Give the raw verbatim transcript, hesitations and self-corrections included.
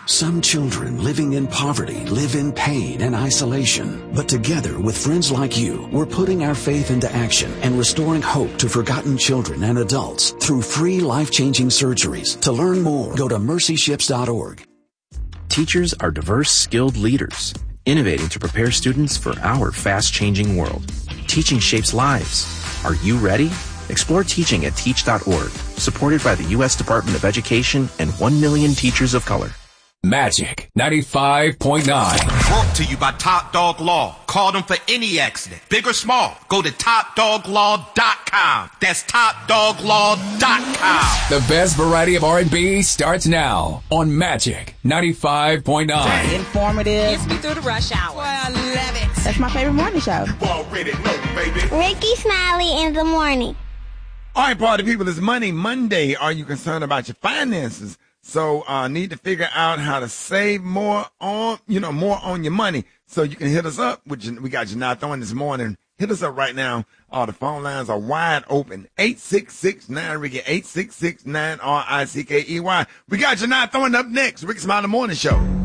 Some children living in poverty live in pain and isolation. But together with friends like you, we're putting our faith into action and restoring hope to forgotten children and adults through free life-changing surgeries. To learn more, go to mercy ships dot org. Teachers are diverse, skilled leaders, innovating to prepare students for our fast-changing world. Teaching shapes lives. Are you ready? Explore teaching at teach dot org, supported by the U S Department of Education and one million teachers of color. Magic ninety-five point nine. Brought to you by Top Dog Law. Call them for any accident, big or small. Go to top dog law dot com. That's top dog law dot com. The best variety of R and B starts now on Magic ninety-five point nine. Informative. Gets me through the rush hour. Boy, I love it. That's my favorite morning show. Already know, baby. Ricky Smiley in the morning. All right, party people, it's Money Monday. Are you concerned about your finances? So uh need to figure out how to save more on, you know, more on your money. So you can hit us up. Which we got Janai Thorne this morning. Hit us up right now. Uh, the phone lines are wide open. eight six six nine Ricky, eight six six nine R I C K E Y. We got Janai Thorne up next. Ricky Smiley Morning Show.